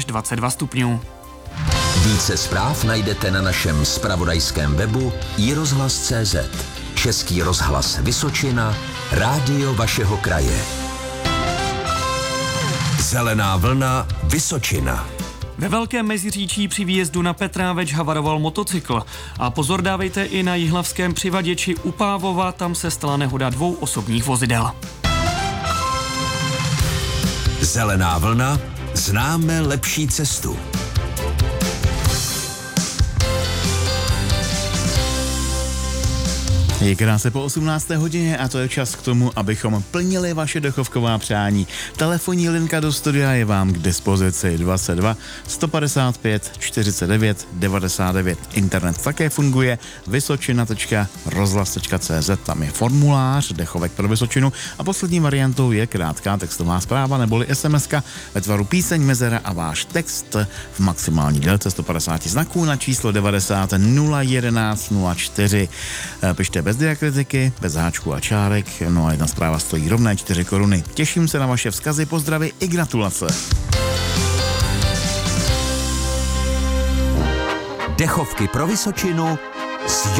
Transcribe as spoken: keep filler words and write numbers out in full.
dvacet dva stupňů. Více zpráv najdete na našem zpravodajském webu i rozhlas tečka cé zet. Český rozhlas Vysočina, rádio vašeho kraje. Zelená vlna Vysočina. Ve Velkém Meziříčí při výjezdu na Petráveč havaroval motocykl. A pozor dávejte i na Jihlavském Přivaděči u Pávova, tam se stala nehoda dvou osobních vozidel. Zelená vlna, známe lepší cestu. Je krásně po osmnácté hodině a to je čas k tomu, abychom plnili vaše dechovková přání. Telefonní linka do studia je vám k dispozici dvacet dva sto padesát pět čtyřicet devět devadesát devět. Internet také funguje vysočina tečka rozhlas tečka cé zet, tam je formulář dechovek pro Vysočinu a poslední variantou je krátká textová zpráva neboli SMSka ve tvaru píseň, mezera a váš text v maximální délce sto padesát znaků na číslo devadesát nula jedenáct nula čtyři. Pište bez diakritiky, bez háčků a čárek, no a jedna zpráva stojí rovné čtyři koruny. Těším se na vaše vzkazy, pozdravy i gratulace. Dechovky pro Vysočinu s